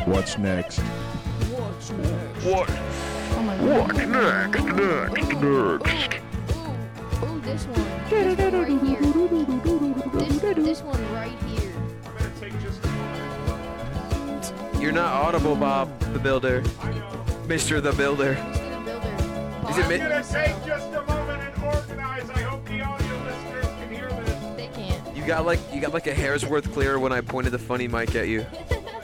What's next? What's next? What? Oh my god. Next? Ooh, this one. This one right here. This one right here. I'm gonna take just a moment. You're not audible, Bob the Builder. I know. Mr. the Builder. Mr. the Builder. Is it I'm mi- gonna take just a moment and organize. I hope the audio listeners can hear this. They can't. You got like a hair's worth clearer when I pointed the funny mic at you.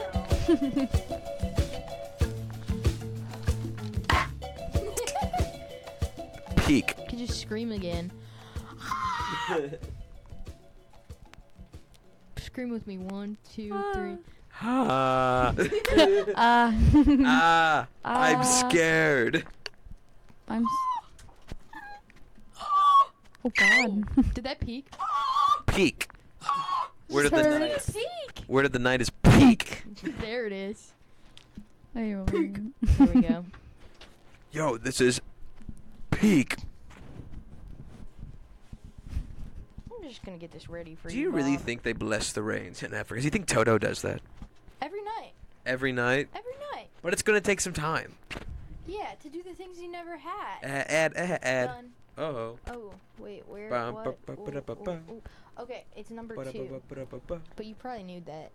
Peak. You can just scream again. Scream with me. 1, 2, 3. Ah. Ah. I'm scared. I'm. Oh god. Did that peak? Peak. Where did Just the heard night? it. Peak. Where did the night is peak? There it is. There There we go. Yo, this is peak. I'm just gonna get this ready for Do you. you really Bob. think they bless the rains in Africa? Do you think Toto does that Every night. every night? Every night. But it's gonna take some time. Yeah, to do the things he never had. Add. Done. Oh. Oh, wait, where? Bum, What? ba- ba- ba- da- ba- ba. Ooh. Okay, it's number 2. Ba-da-ba-ba-ba-da-ba-ba. But you probably knew that.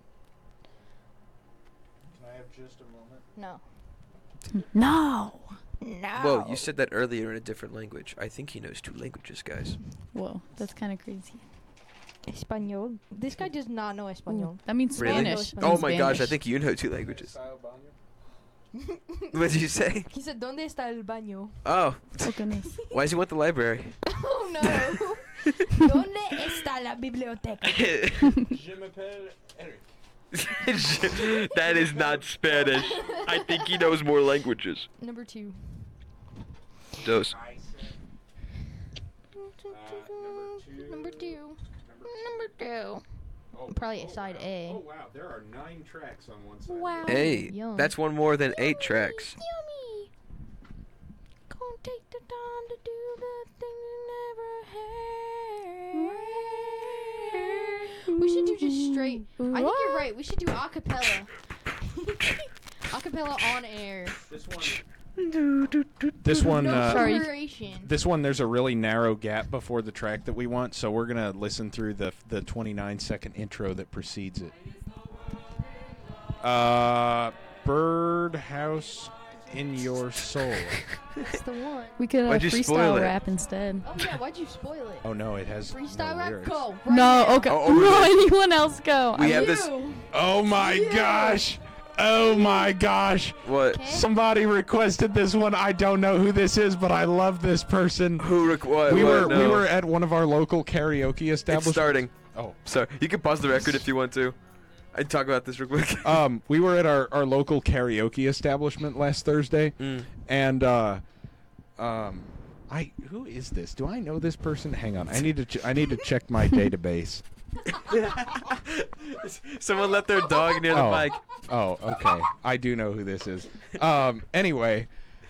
Can I have just a moment? No. No. No. Whoa, you said that earlier in a different language. I think he knows 2 languages, guys. Whoa, that's kind of crazy. Espanol. This guy does not know Espanol. That means Really? Spanish. That Oh means my gosh, I Spanish. think you know 2 languages. Style baño? What did you say? He said, ¿Dónde está el baño? Oh, Oh goodness. why does he want the library? Oh no. ¿Dónde está la biblioteca? Je m'appelle Eric. That is not Spanish. I think he knows more languages. Number 2. Dos. I said Number 2. Number 2. Oh, Probably a side wow. A. Oh wow, there are 9 tracks on one side. Wow. Hey, Yum. that's one more than 8 tracks. Yummy. Gonna take the time to do the thing you never had. We should do just straight. I think you're right. We should do acapella. Acapella on air. This one. This one, No Sorry. preparation. this one, there's a really narrow gap before the track that we want, so we're gonna listen through the 29-second intro that precedes it. Birdhouse in Your Soul. That's the one. We could Why'd you spoil freestyle it? rap instead. Oh yeah, why'd you spoil it? Oh no, it has Freestyle no rap, lyrics. go. Right No, now. okay. Oh, over No, there. anyone else go. We I'm- have this. You. Oh my gosh! Oh my gosh! What? Okay. Somebody requested this one. I don't know who this is, but I love this person. What? We what? were No. at one of our local karaoke It's establishments. starting. Oh. Sorry, you can pause the record if you want to. I'd talk about this real quick. We were at our local karaoke establishment last Thursday, Mm. and who is this? Do I know this person? Hang on, I need to check my database. Someone let their dog near the Oh. mic. Oh, okay, I do know who this is. Anyway,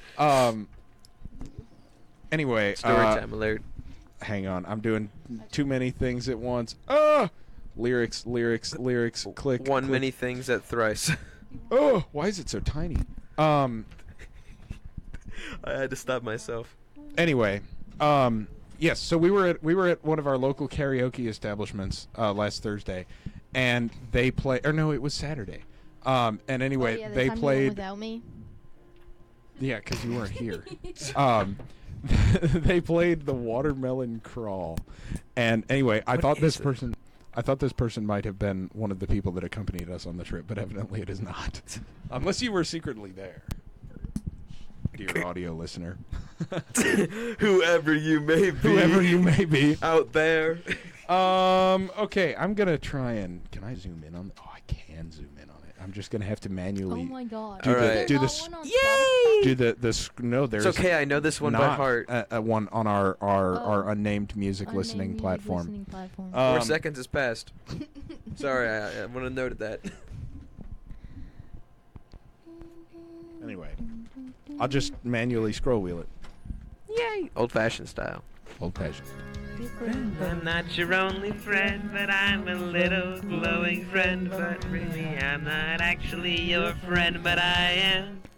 Story time alert. hang on, I'm doing too many things at once. Lyrics, click. One click. many things at thrice. Oh, why is it so tiny? I had to stop myself. Anyway, yes. So we were at one of our local karaoke establishments last Thursday, and they play. Or no, it was Saturday. And anyway, Oh, yeah, the they time you went played. without me. Yeah, because you weren't here. They played the Watermelon Crawl, and anyway, I What thought this is it? person. I thought this person might have been one of the people that accompanied us on the trip, but evidently it is not. Unless you were secretly there, dear audio listener. Whoever you may be. Whoever you may be. out there. Okay, I'm gonna try and. Can I zoom in on? Oh, I can zoom in on it. I'm just gonna have to Oh manually my god. do All the right. do Not this. one on Do the no. There's It's okay, I know this one by not heart. a one on our Oh. unnamed music Spotify. listening Unnamed platform. listening platform. 4 Um, seconds has passed. Sorry, I want to note that. Anyway, I'll just manually scroll wheel it. Yay! Old-fashioned style. Old fashioned. only friend. I'm not your only friend, but I'm a little glowing friend. But really, I'm not actually your friend, but I am.